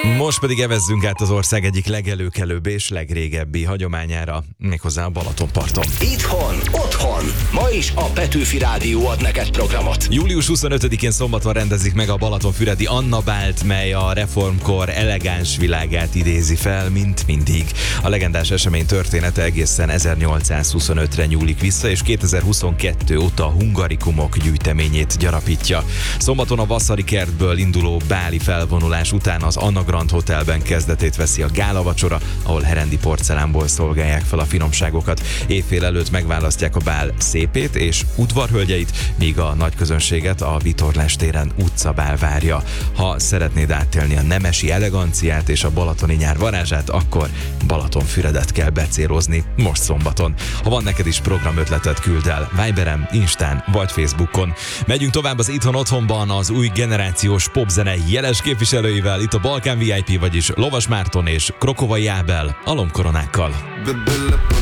Most pedig evezzünk át az ország egyik legelőkelőbb és legrégebbi hagyományára, méghozzá a Balatonparton. Itthon, otthon, ma is a Petőfi Rádió ad neked programot. Július 25-én szombaton rendezik meg a Balatonfüredi Anna Bált, mely a reformkor elegáns világát idézi fel, mint mindig. A legendás esemény története egészen 1825-re nyúlik vissza, és 2022 óta a hungarikumok gyűjteményét gyarapítja. Szombaton a Vasszari kertből induló báli felvonulás után az Anna Grand Hotelben kezdetét veszi a gálavacsora, ahol herendi porcelánból szolgálják fel a finomságokat. Évfél előtt megválasztják a bál szépét és udvarhölgyeit, míg a nagy közönséget a Vitorlás téren utcabál várja. Ha szeretnéd átélni a nemesi eleganciát és a balatoni nyár varázsát, akkor Balatonfüredet kell becélozni most szombaton. Ha van neked is programötletet, küld el Viberen, Instán vagy Facebookon. Megyünk tovább az Itthon otthonban az új generációs popzene jeles képviselőivel, itt a Balkán VIP, vagyis Lovas Márton és Krokovai Ábel a lombkoronákkal.